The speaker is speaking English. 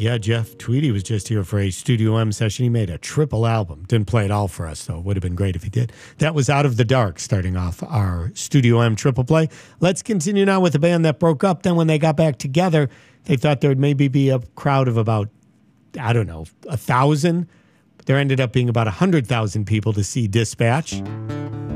Yeah, Jeff Tweedy was just here for a Studio M session. He made a triple album. Didn't play it all for us, though. It would have been great if he did. That was Out of the Dark, starting off our Studio M triple play. Let's continue now with the band that broke up. Then when they got back together, they thought there would maybe be a crowd of about, 1,000. There ended up being about 100,000 people to see Dispatch.